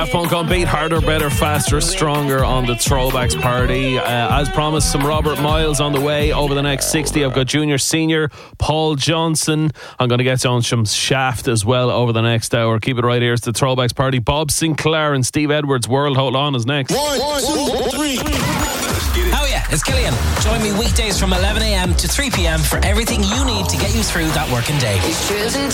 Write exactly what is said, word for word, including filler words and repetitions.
Punk on Beat, harder, better, faster, stronger on the Throwbacks Party. Uh, as promised, some Robert Miles on the way over the next sixty. I've got Junior Senior, Paul Johnson. I'm going to get on some Shaft as well over the next hour. Keep it right here. It's the Throwbacks Party. Bob Sinclair and Steve Edwards' World Hold On is next. One, two, three. Oh yeah, it's Killian. Join me weekdays from eleven a.m. to three p.m. for everything you need to get you through that working day.